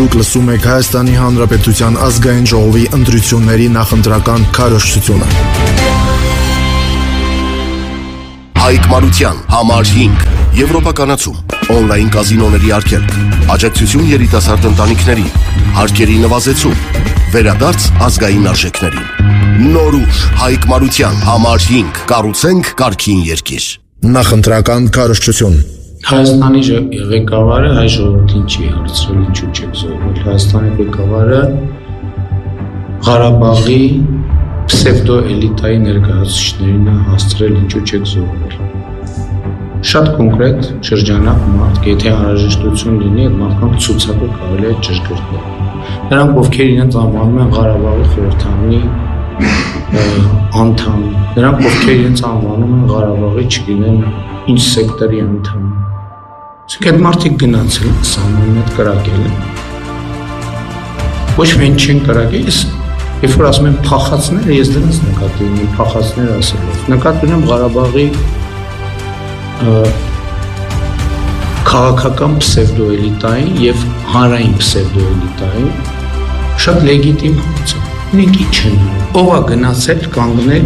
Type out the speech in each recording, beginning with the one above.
Դուք լսում եք Հայաստանի Հանրապետության ազգային ժողովի ընտրությունների նախընտրական քարոզչությունը։ Հայկ Մարության, համար 5, Եվրոպականացում, օնլայն կազինոների արգելք, աջակցություն երիտասարդ ընտանիքների, հարկերի նվազեցում, վերադարձ ազգային արժեքներին։ Նորուժ, Հայկ Մարության, համար 5, կառուցենք կարգին երկիր։ Նախընտրական քարոզչություն։ Հայաստանի ղեկավարը հայ ժողովրդին չի հարցրել ինչու չեք զոհվել։ Հայաստանի ղեկավարը Ղարաբաղի պսևդո էլիտայի ներկայացուցիչներին է հասցրել ինչու չեք զոհվել։ Շատ կոնկրետ շրջանակ մարդ, եթե անհրաժեշտություն լինի, այդ մարդկանց ցուցակը կարելի է ճշգրտել։ Նրանք, ովքեր իրենց անվանում են Ղարաբաղի խորհրդանի անդամ, նրանք, ովքեր իրենց անվանում են Ղարաբաղի, չգիտեմ, ինչ սեկտորի անդամ։ Այդ մարդիկ գնացել են, սահմանում հետ կրակել են։ Ոչ միայն չեն կրակել, երբ որ ասում են փախածները, ես դրանց նկատի ունեմ, փախածները ասելով։ Նկատի ունեմ Ղարաբաղի քաղաքական պսևդոէլիտային եւ հանրային պսևդոէլիտային շատ լեգիտիմ հարց է։ Մենք ինչ են, ով է գնացել, կանգնել,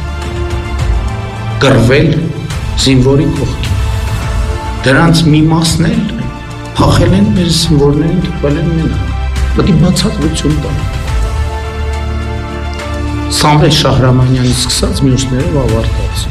կռվել զինվորի կողքին։ Դրանց մի մասն էլ փախել են մեր զինվորներին, տպել են մենակ։ Պետք է բացատրություն տալ։ Սամվել Շահրամանյանից սկսած մյուսներով ավարտած։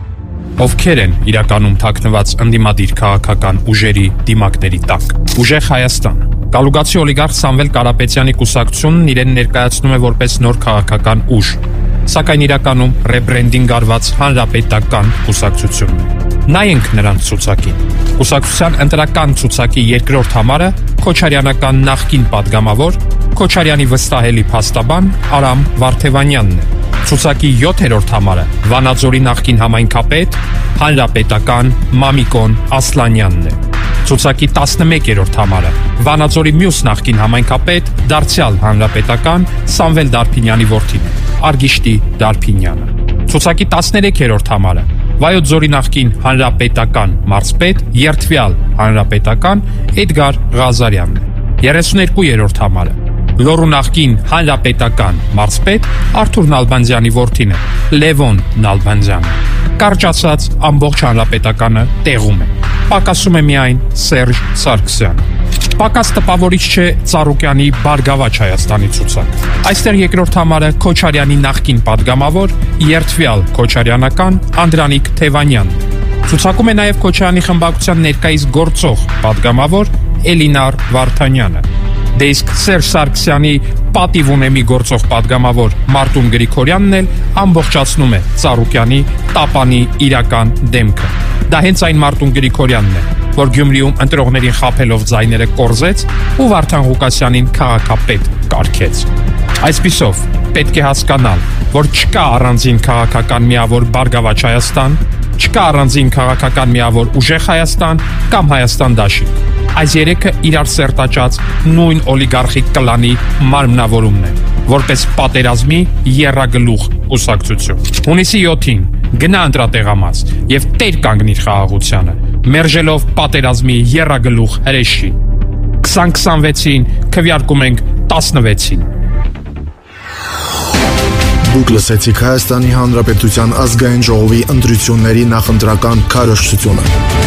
Ովքեր են իրականում թաքնված ընդդիմադիր քաղաքական ուժերի դիմակների տակ։ Ուժեղ Հայաստան։ Գալուգացի օլիգարխ Սամվել Կարապետյանի կուսակցությունն իրեն ներկայացնում է որպես նոր քաղաքական ուժ, սակայն իրականում ռեբրենդինգ արված հանրապետական կուսակցությունն է։ Նայենք նրանց ցուցակին։ Կուսակցության ընտրական ցուցակի երկրորդ համարը Քոչարյանական նախկին падգամավոր Քոչարյանի վստահելի փաստաբան Արամ Վարդևանյանն է։ Ցուցակի 7-րդ համարը Վանաձորի նախկին համայնքապետ հանրապետական Մամիկոն Ասլանյանն է։ Ցուցակի 11-րդ համարը Վանաձորի մյուս նախկին համայնքապետ դարձյալ հանրապետական Սամվել Դարփինյանի որդին Արգիշտի Դարփինյանը։ Ցուցակի 13-րդ համարը Վայոց ձորի նախկին հանրապետական մարզպետ երդվյալ հանրապետական Էդգար Ղազարյանն է։ 32-րդ համարը Լոռու նախկին հանրապետական մարզպետ Արթուր Նալբանդյանի որդին է Լևոն Նալբանդյանը։ Կարճ ասած, ամբողջ հանրապետականը տեղում է։ Պակասում է միայն Սերժ Սարգսյանը։ Պակաս տպավորիչ չէ Ծառուկյանի Բարգավաճ Հայաստանի ցուցակ։ Այստեղ երկրորդ համարը Քոչարյանի նախկին падգամավոր երդվյալ քոչարյանական Անդրանիկ Թևանյանն է։ Ցուցակում է նաև Քոչարյանի խմբակցության ներկայիս գործող падգամավոր Էլինար Վարդանյանը։ Դե իսկ Սերժ Սարգսյանի պատիվ ունեմի գործող падգամավոր Մարտուն Գրիգորյանն էլ ամբողջացնում է Ծառուկյանի տապանի իրական դեմքը։ Դա հենց այն Մարտուն Գրիգորյանն է, որ Գյումրիում ընտրողներին խաբելով ձայները կորզեց ու Վարդան Ղուկասյանին քաղաքապետ կարգեց։ Այսպիսով, պետք է հասկանալ, որ չկա առանձին քաղաքական միավոր Բարգավաճ Հայաստան, չկա առանձին քաղաքական միավոր ուժեղ Հայաստան կամ Հայաստան դաշինք։ Այս երեքը իրար սերտաճած նույն օլիգարխիկ կլանի մարմնավորումն է, որպես պատերազմի եռագլուխ կուսակցություն։ Հունիսի 7-ին գնա ընտրատեղամաս եւ տեր կանգնիր խաղաղությանը, մերժելով պատերազմի եռագլուխ հրեշի։ 2026-ին քվեարկում ենք 16-ին։ Դուք լսեցիք Հայաստանի Հանրապետության ազգային ժողովի ընտրությունների նախընտրական քարոզչությունը։